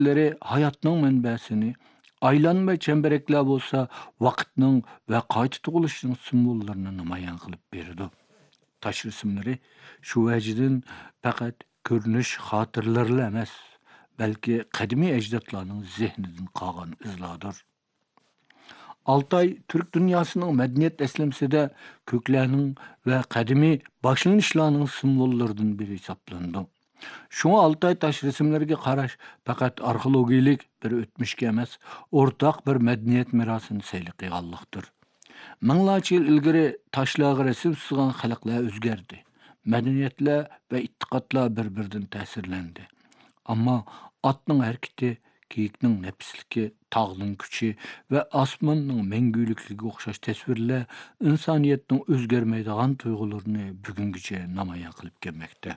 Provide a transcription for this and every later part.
yıldızları hayatның mənbəsini, aylanma çemberekler bolsa vaqtның və qayta tuguluşның simvollarını namayan qılıb berdi. Taş resimleri şu vəcdin faqat görünüş xatırlarla emas, belki qədimi ecdatlarının zihnidən qalğan izladır. Altay Türk dünyasının medeniyet eslemside köklerinin ve kadimi başlanışlarının simvollarından biri hesaplandı. Şuna Altay taş resimlerine qaraş fakat arkeologiyalik bir ötmüşke emas, ortak bir medeniyet mirasını seyli qıyğanlıqdır. Minglarca yıl ilgari taşlağı resim sızgan xalqlar özgerdi. Medeniyetler ve ittiqatlar bir-birinden tesirlendi. Ama atның hareketi, kiyikning nepisligi, tağның küçü ve asmanның mengülükligi o'xshash tasvirlar insoniyatning o'zgarmaydigan tuyg'ularini bugungacha namoyon qilib kelmoqda.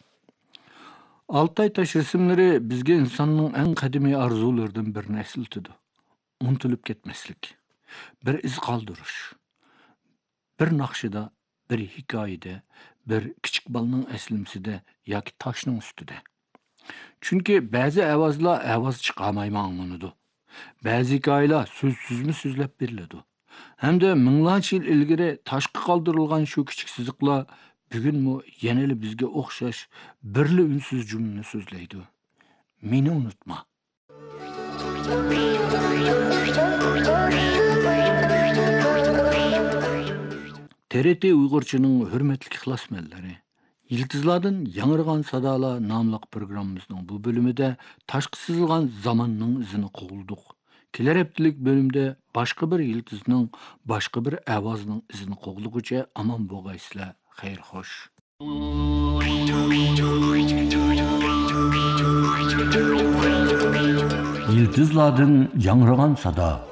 Altay taş resimleri bizga insonning eng qadimiy orzularidan birini eslatadi. Unutilib ketmaslik, bir iz qoldirish, bir naqshida, bir hikoyada, bir kichik bolaning eslimsida yoki toshning ustida. Çünkü bazı avazlar avaz çıqamayman anlanıdı. Bazı hikayeler sözsüzmü sözlep beriledi. Hem de minglarca yıl ilgari taşqı kaldırılgan şu küçük sızıqlar bugün mü yenili bizge o'xshash birli ünsüz cümleni sözleydi. Meni unutma. TRT Uygurçının hürmetli ixlasmenleri, Yıldızlardan Yanırgan Sadalar namlıq programımızın bu bölümüde taşqı sızılgan zamanның izini qoğulduk. Keler heptilik bölümde başka bir yıldızның, başka bir avazның izini qoğuluguca aman boğaysıla xeyr hoş. Yıldızlardan Yanırgan Sada.